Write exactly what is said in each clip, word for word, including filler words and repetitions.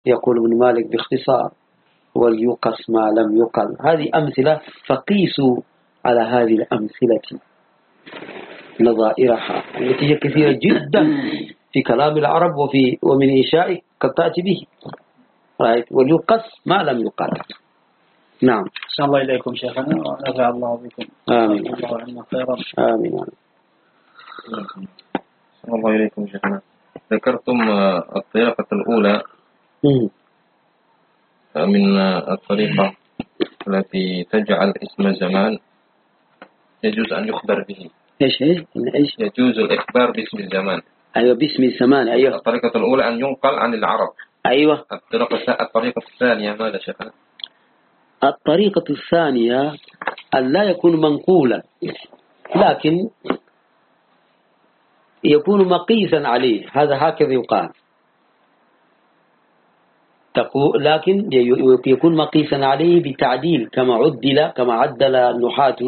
يقول ابن مالك باختصار: وليقص ما لم يقل. هذه أمثلة، فقيسوا على هذه الأمثلة نظائرها التي هي كثيرة جدا في كلام العرب وفي ومن إنشائه قد تأتي به. وليقص ما لم يقل. نعم. أحسن الله إليكم شيخنا ونفع الله بكم. آمين. الله عنا خيرا. آمين. أحسن الله إليكم شيخنا. ذكرتم الطريقة الأولى م. من الطريقة التي تجعل اسم الزمان يجوز أن يخبر به. إيش إيش؟ يجوز الإخبار باسم الزمان. أيوة، باسم الزمان. أيوة. الطريقة الأولى أن ينقل عن العرب. أيوة. الطريقة الطريقة الثانية ماذا شيخنا؟ الطريقة الثانية أن لا يكون منقولا، لكن يكون مقيسا عليه. هذا هكذا يقال. لكن يكون مقيسا عليه بتعديل، كما عدل كما عدل النحاة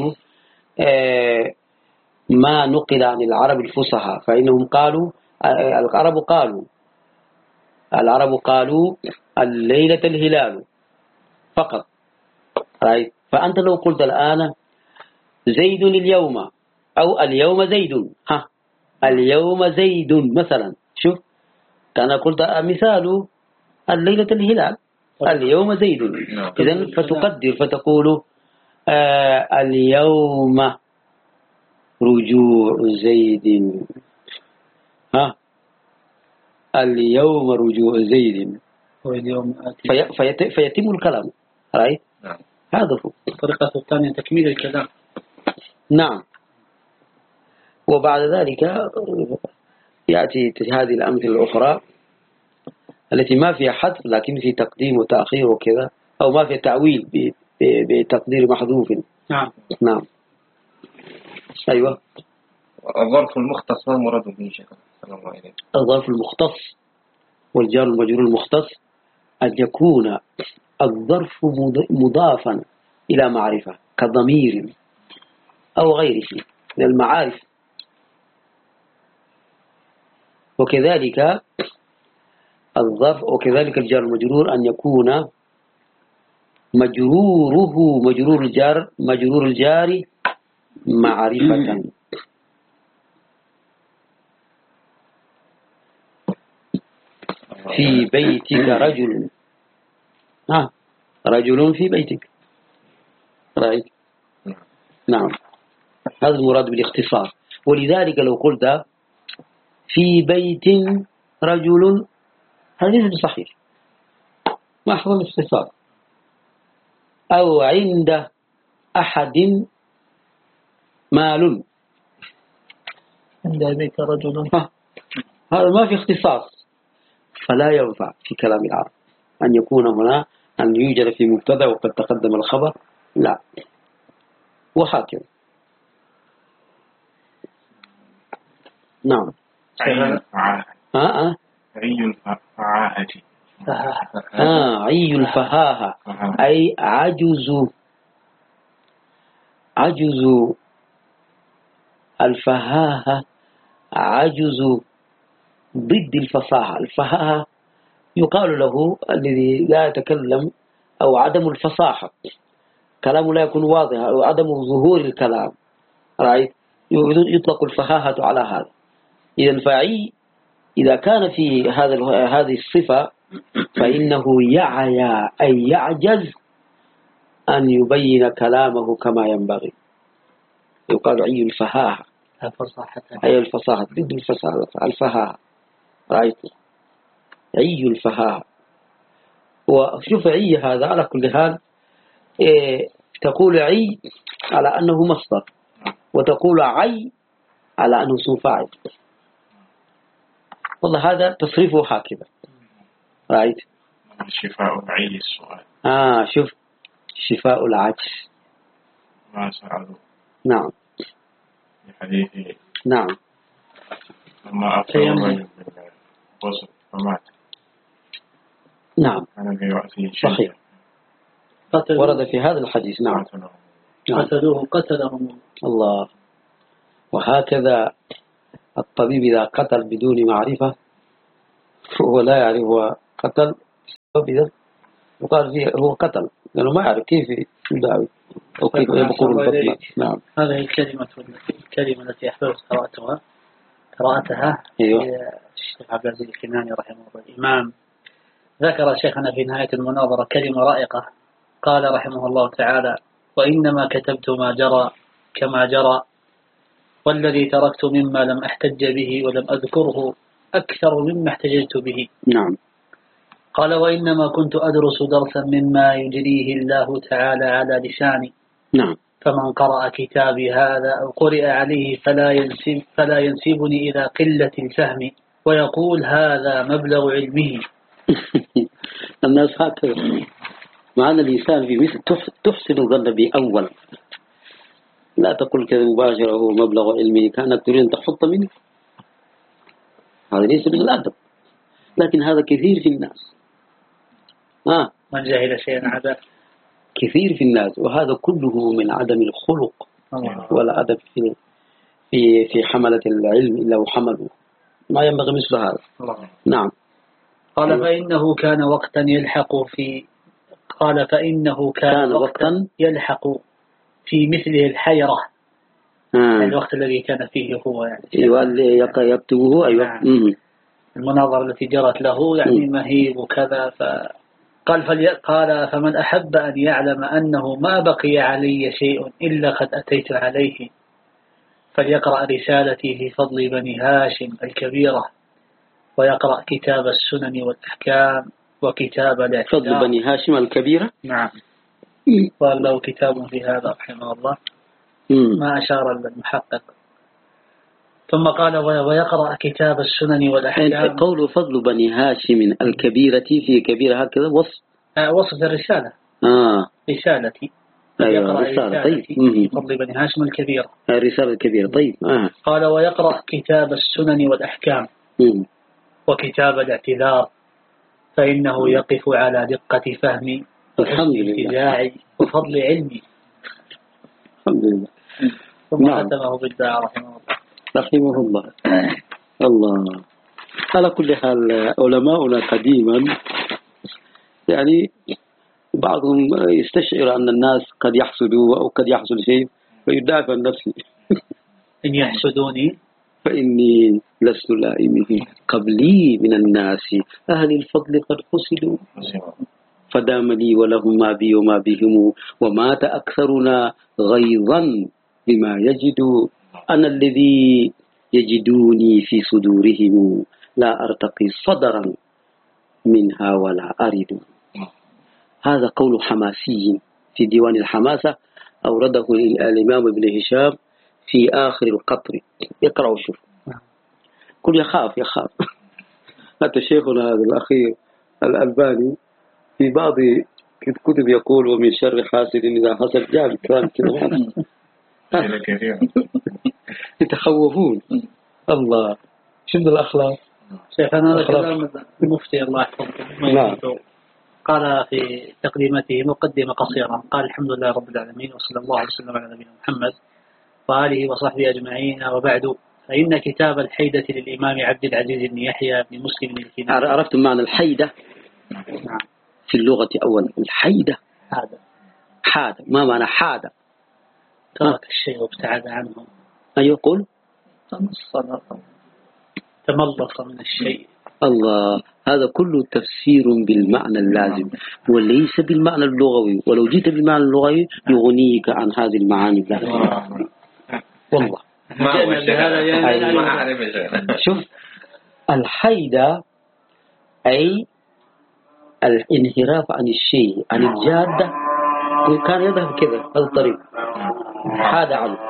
ما نقل عن العرب الفصحى. فإنهم قالوا العرب قالوا العرب قالوا الليلة الهلال فقط. فأنت لو قلت الآن زيد اليوم أو اليوم زيد، ها اليوم زيد مثلا، شوف كان قلت مثال الليلة الهلال، اليوم زيد. إذن فتقدر فتقول آه اليوم رجوع زيد، ها اليوم رجوع زيد، في في فيتم الكلام. رأيت؟ هذا هو. الطريقة الثانية تكميل الكلام. نعم. وبعد ذلك يأتي هذه الأمثلة الأخرى التي ما فيها حذف لكن في تقديم وتأخير وكذا، أو ما فيها تعويل بتقدير محذوف. نعم. نعم. أيوة. الظرف المختص ما مراد به شيخنا؟ الظرف المختص والجار المجرور المختص أن يكون الظرف مضافا إلى معرفة كضمير أو غيره من المعارف. وكذلك الظرف وكذلك الجار المجرور أن يكون مجروره مجرور الجار مجرور الجار معرفة. في بيتك رجل، ها رجل في بيتك. رأيت؟ نعم. هذا المراد بالاختصار. ولذلك لو قلت في بيت رجل هذا ليس بصحيح، محض الاختصار. أو عند أحد مال، عند بيت رجل، هذا ما في اختصاص، فلا ينفع في كلام العرب أن يكون هنا أن يوجد في مبتدأ وقد تقدم الخبر، لا. وهكذا. نعم. عي الفهاهة. آه عي الفهاهة. آه عي الفهاهة أي عجز عجز الفهاهة عجز ضد الفصاحة. الفهاهة يقال له الذي لا يتكلم أو عدم الفصاحة، كلامه لا يكون واضح أو عدم ظهور الكلام. رأيت؟ يطلق الفهاهة على هذا. إذا فعي إذا كان في هذا هذه الصفة فإنه يعيا أي يعجز أن يبين كلامه كما ينبغي. يقال عي الفهاهة أي الفصاحة ضد الفصاحة الفهاهة. رأيت؟ عي الفهاهة. وشوف عي هذا على كل حال إيه، تقول عي على أنه مصدر، وتقول عي على أنه اسم فاعل. والله هذا تصريفه هكذا. رأيت؟ شفاء العي السؤال. آه شوف شفاء العجز. ما سألوا. نعم. الحديث. نعم. لما أفضل بالوصف فمات. نعم. أنا بيؤتي صحيح. ورد في هذا الحديث. نعم. قتلوه قتلهم الله. وهكذا الطبيب إذا قتل بدون معرفة هو لا يعرف هو قتل السبب إذا وقال فيه هو قتل لأنه ما يعرف كيف يداوي أو كيف يقول البطل. نعم. هذه الكلمة الكلمة التي أحببت قراءتها قراءتها أيوة. الشيخ عبد العزيز الكناني رحمه الله الإمام ذكر شيخنا في نهاية المناظرة كلمة رائقة قال رحمه الله تعالى: وإنما كتبت ما جرى كما جرى، والذي تركت مما لم أحتج به ولم أذكره أكثر مما احتججت به. نعم. قال: وإنما كنت أدرس درسا مما يجريه الله تعالى على لساني. نعم. فمن قرأ كتابي هذا أو قرئ عليه فلا ينسب فلا ينسبني إلى قلة الفهم ويقول هذا مبلغ علمه. الناس هكذا معنى الإنسان في مثل تحسن الظن به أول، لا تقول كذا مباشرة هو مبلغ علمه كأنك تريد أن تحط منه، هذا ليس من الأدب، لكن هذا كثير في الناس. آه. من جهل شيئا عدا كثير في الناس، وهذا كله من عدم الخلق ولا أدب في في في حملة العلم إلا وحملوا ما ينبغي مثل هذا. نعم. قال: فإنه كان وقتا يلحق في قال فإنه كان, كان وقتا يلحق في مثله الحيرة. آه. الوقت الذي كان فيه هو يعني أيوة اللي يكتبه. أيوة. نعم. المناظرة التي جرت له يعني مهيب وكذا. فقال فلي... قال فمن أحب أن يعلم أنه ما بقي علي شيء إلا قد أتيت عليه فليقرأ رسالتي في فضل بني هاشم الكبيرة، ويقرأ كتاب السنن والأحكام وكتاب الاعتداء. فضل بني هاشم الكبيرة. نعم. قال له كتاب في هذا رحمه الله ما أشار المحقق. ثم قال ويقرأ كتاب السنن والأحكام. قول فضل بني هاشم الكبيرة في كبيرة هكذا وصف آه وصف الرسالة. آه. رسالتي. أيوة رسالة. طيب. في فضل بني هاشم الكبيرة. الرسالة الكبيرة. طيب. آه. قال ويقرأ كتاب السنن والأحكام مم. وكتاب الاعتذار فإنه يقف على دقة فهمي وحسن ابتداعي وفضل علمي. الحمد لله. ثم ختمه بالدعاء رحمه الله. رحمه الله. الله. على كل حال علماؤنا قديما يعني بعضهم يستشعر أن الناس قد يحسدوا أو قد يحصل شيء فيدافع عن نفسه. إن يحسدوني فإني لست لائمه قبلي من الناس أهل الفضل قد حسدوا فدام لي ولهم ما بي وما بهم ومات أكثرنا غيظا بما يجدوا أنا الذي يجدوني في صدورهم لا أرتقي صدرا منها ولا أرد. هذا قول حماسي في ديوان الحماسة أورده الإمام ابن هشام في آخر القطر. يقرأ شوف كل يخاف يخاف. حتى شيخنا هذا الأخير الألباني في بعض كتب يقول ومن شر حاسد إذا حسد جاب الكلام كده يتخوفون. الله شد الأخلاق. شيخنا هذا كلام المفتي الله يحفظه قال في تقديمته مقدمة قصيرة قال الحمد لله رب العالمين وصلى الله وسلم على نبينا محمد وآله وصحبه أجمعين وبعد فإن كتاب الحيدة للإمام عبد العزيز بن يحيى بن مسلم الكناني. عرفتم معنى الحيدة؟ نعم. في اللغة أولا الحيدة حادة. حادة ما معنى حادة؟ ترك الشيء وابتعد عنه. أيوة قول تملص من الشيء. الله هذا كله تفسير بالمعنى اللازم وليس بالمعنى اللغوي، ولو جيت بالمعنى اللغوي يغنيك عن هذه المعاني اللازمة. والله ما هو الشيء. شوف الحيدة أي الانحراف عن الشيء عن الجادة كان يذهب كذا هذا الطريق حاد عنه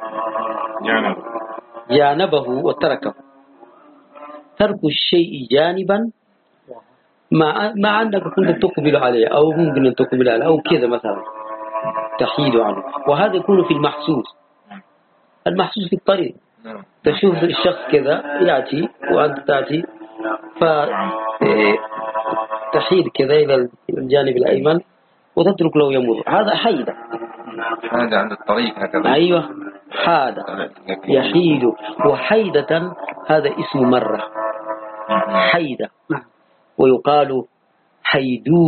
جانبه وتركه. ترك الشيء جانبا ما ما عندك كنت تقبل عليه أو ممكن أن تقبل عليه أو كذا مثلا تحيد عنه، وهذا يكون في المحسوس. المحسوس في الطريق تشوف الشخص كذا يأتي وأنت تأتي فتحيد كذا إلى الجانب الأيمن وتترك له يمر، هذا حيدة. هذا عند الطريق هكذا. أيوة حادة يحيد. وحيدة هذا اسم مرة حيدة ويقال حيدو